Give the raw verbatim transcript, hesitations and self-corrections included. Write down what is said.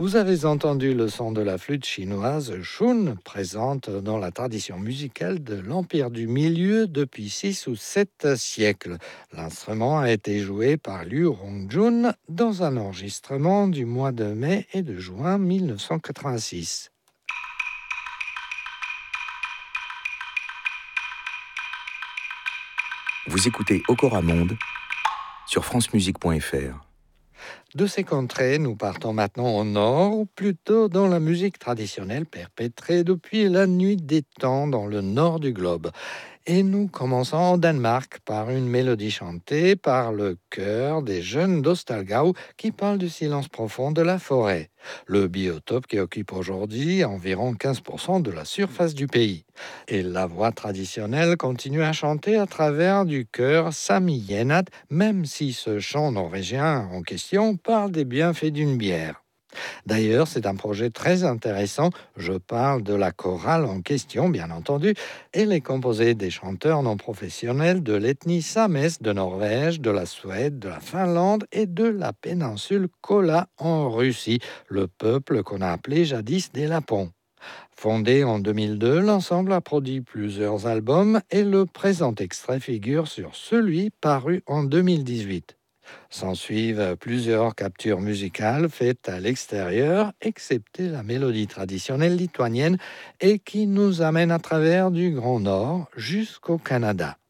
Vous avez entendu le son de la flûte chinoise Shun, présente dans la tradition musicale de l'Empire du Milieu depuis six ou sept siècles. L'instrument a été joué par Liu Rongjun dans un enregistrement du mois de mai et de juin mille neuf cent quatre-vingt-six. Vous écoutez Okora Monde sur francemusique point f r. De ces contrées, nous partons maintenant au nord, ou plutôt dans la musique traditionnelle perpétrée depuis la nuit des temps dans le nord du globe. Et nous commençons en Danemark par une mélodie chantée par le chœur des jeunes d'Ostalgau qui parle du silence profond de la forêt, le biotope qui occupe aujourd'hui environ quinze pour cent de la surface du pays. Et la voix traditionnelle continue à chanter à travers du chœur Sami Yenat, même si ce chant norvégien en question parle des bienfaits d'une bière. D'ailleurs, c'est un projet très intéressant. Je parle de la chorale en question, bien entendu. Elle est composée des chanteurs non professionnels de l'ethnie Sames de Norvège, de la Suède, de la Finlande et de la péninsule Kola en Russie, le peuple qu'on a appelé jadis des Lapons. Fondé en deux mille deux, l'ensemble a produit plusieurs albums et le présent extrait figure sur celui paru en deux mille dix-huit. S'ensuivent plusieurs captures musicales faites à l'extérieur, excepté la mélodie traditionnelle lituanienne, et qui nous amène à travers du Grand Nord jusqu'au Canada.